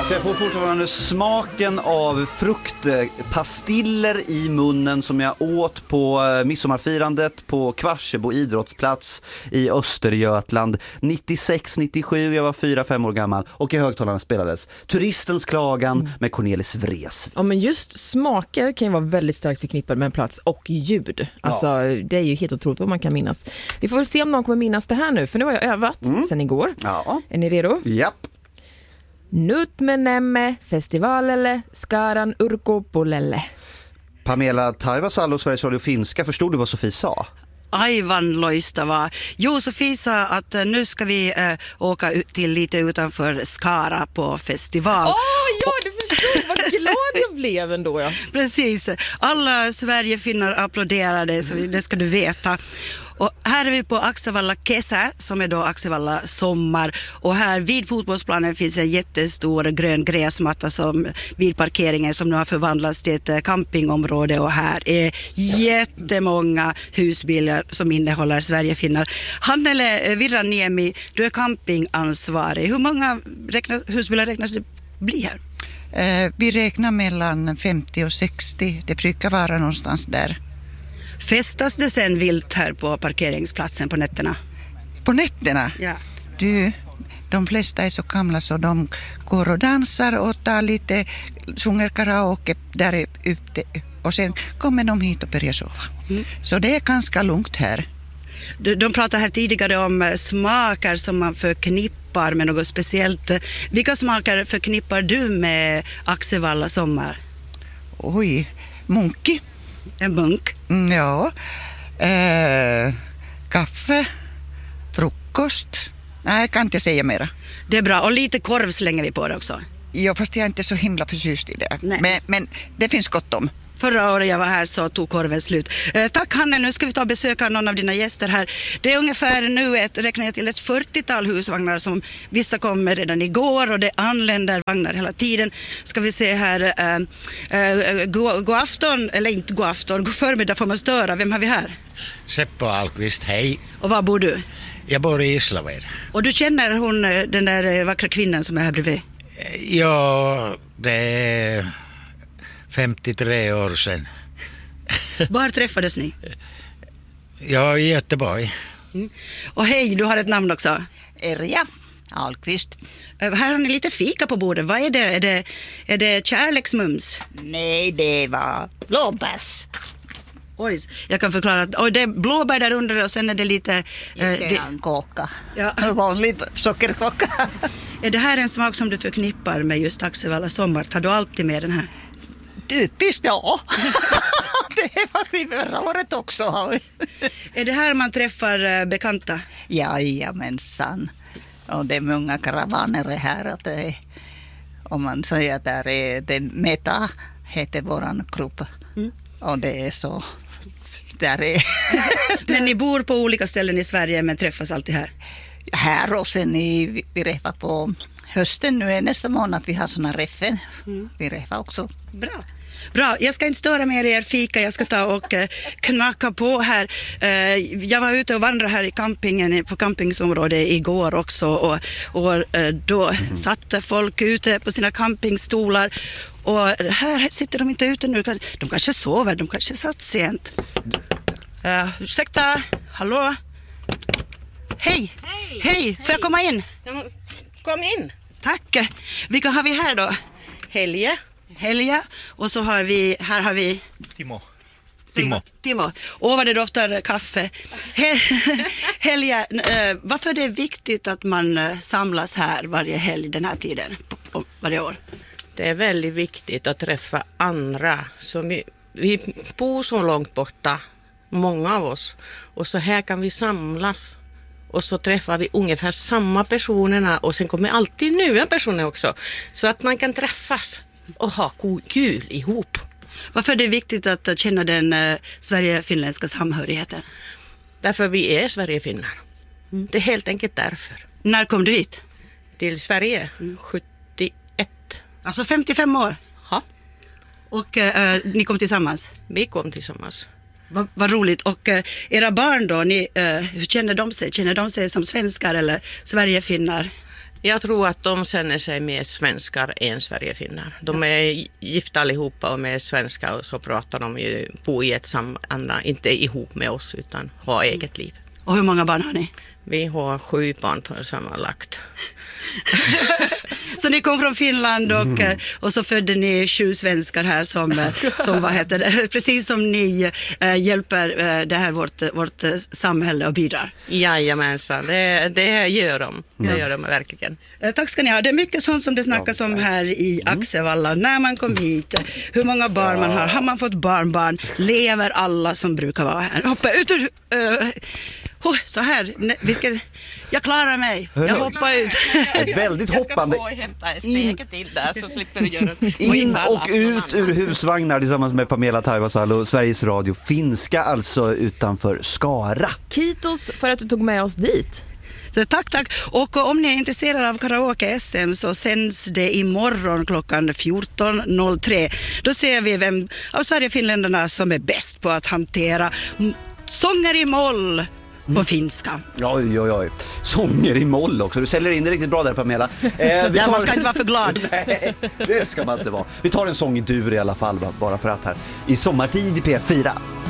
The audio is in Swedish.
Så jag får fortfarande smaken av fruktpastiller i munnen som jag åt på midsommarfirandet på Kvarsebo idrottsplats i Östergötland 96-97. Jag var 4-5 år gammal och i högtalarna spelades Turistens klagan med Cornelis Vreeswijk. Ja, men just smaker kan ju vara väldigt starkt förknippade med en plats och ljud. Alltså, det är ju helt otroligt vad man kan minnas. Vi får väl se om någon kommer minnas det här nu, för nu har jag övat sen igår. Ja. Är ni redo? Japp. Nyt menemme festivalelle Skaran Urkopulelle. Pamela Taivasalo, Sveriges Radio Finska, förstod du vad Sofie sa? Aivan loistavaa. Jo, Sofie sa att nu ska vi åka till lite utanför Skara på festival. Ja, du förstod. Vad glad jag blev ändå. Ja. Precis. Alla Sverigefinnar applåderade, så det ska du veta. Och här är vi på Axevalla Kesä, som är då Axevalla sommar. Och här vid fotbollsplanen finns en jättestor grön gräsmatta som vid parkeringen som nu har förvandlats till ett campingområde. Och här är jättemånga husbilar som innehåller Sverigefinnar. Hannele Virraniemi, du är campingansvarig. Hur många husbilar räknas det bli här? Vi räknar mellan 50 och 60. Det brukar vara någonstans där. Festas det sen vilt här på parkeringsplatsen på nätterna? På nätterna? Ja. De flesta är så gamla så de går och dansar och tar lite, sjunger karaoke där ute och sen kommer de hit och börjar sova. Så det är ganska lugnt här. De pratade här tidigare om smaker som man förknippar med något speciellt. Vilka smaker förknippar du med Axevalla sommar? Oj, munki. En munk? Ja. Kaffe, frukost. Nej, jag kan inte säga mera. Det är bra. Och lite korv slänger vi på det också. Ja, fast jag är inte så himla förtjust i det. Men det finns gott om. Förra året jag var här så tog korven slut. Tack Hanne, nu ska vi ta och besöka någon av dina gäster här. Det är ungefär nu räknar jag till ett 40-tal husvagnar som vissa kommer redan igår och det anländer vagnar hela tiden. Ska vi se här, god afton, eller inte god afton, god förmiddag får man störa. Vem har vi här? Seppo Alkvist, hej. Och var bor du? Jag bor i Gislaved. Och du känner hon, den där vackra kvinnan som är här bredvid? Ja, det är 53 år sedan. Var träffades ni? Ja, i Göteborg. Och hej, du har ett namn också. Erja Alkvist. Här har ni lite fika på bordet. Vad är det? Är det kärleksmums? Nej, det var blåbärs. Oj, jag kan förklara att det är blåbär där under och sen är det lite... kaka. Ja. Vanlig sockerkaka. Är det här en smak som du förknippar med just Axevalla sommar? Tar du alltid med den här? Typiskt, ja. Det är faktiskt förra året också. Är det här man träffar bekanta? Jajamensan. Och det är många karavaner här. Att om man säger att där är det Meta, heter våran grupp. Och det är så... Där är Men ni bor på olika ställen i Sverige men träffas alltid här? Här och sen vi räffar på hösten. Nu är nästa månad vi har såna räffen. Vi räffar också. Bra, jag ska inte störa med er fika, jag ska ta och knacka på här. Jag var ute och vandrade här i campingen, på campingsområdet igår också och då satt folk ute på sina campingstolar och här sitter de inte ute nu, de kanske sover, de kanske satt sent. Ursäkta, hallå? Hej, får jag komma in? Kom in. Tack. Vilka har vi här då? Helge. Och så har vi, här har vi Timo. Vad det doftar kaffe. Helge, varför är det viktigt att man samlas här varje helg den här tiden, varje år? Det är väldigt viktigt att träffa andra. Så vi bor så långt borta, många av oss. Och så här kan vi samlas. Och så träffar vi ungefär samma personerna. Och sen kommer alltid nya personer också. Så att man kan träffas och ha kul ihop. Varför är det viktigt att känna den Sverige-finländska samhörigheten? Därför vi är Sverigefinnar. Det är helt enkelt därför. När kom du hit? Till Sverige 71. Alltså 55 år? Ja. Och ni kom tillsammans? Vi kom tillsammans. Vad roligt. Och era barn då, hur känner de sig? Känner de sig som svenskar eller Sverigefinnar? Jag tror att de känner sig mer svenskar än Sverigefinnar. De är gifta allihopa och är svenskar och så pratar de ju på i ett sammanhang, inte ihop med oss utan har eget liv. Och hur många barn har ni? Vi har 7 barn för sammanlagt. Så ni kom från Finland och så födde ni 7 svenskar här som vad heter det? Precis som ni hjälper det här vårt samhälle och bidrar. Jajamensan, det gör de. Det gör de verkligen. Tack ska ni ha. Det är mycket sånt som det snackas om här i Axevalla. När man kom hit, hur många barn man har man fått barnbarn, lever alla som brukar vara här. Hoppa ut ur... så här, jag klarar mig. Jag hoppar ut. Ett väldigt hoppande. Jag ska få hämta en steket till där så slipper du göra in och ut ur husvagnar tillsammans med Pamela Taivasalo, Sveriges Radio finska, alltså utanför Skara. Kitos för att du tog med oss dit. Så tack. Och om ni är intresserade av karaoke-SM så sänds det imorgon klockan 14.03. Då ser vi vem av Sverige-finländarna som är bäst på att hantera sånger i moll på finska. Oj. Sånger i moll också. Du säljer in det riktigt bra där, Pamela. Man ska inte vara för glad. Nej, det ska man inte vara. Vi tar en sång i dur i alla fall, bara för att här. I sommartid i P4.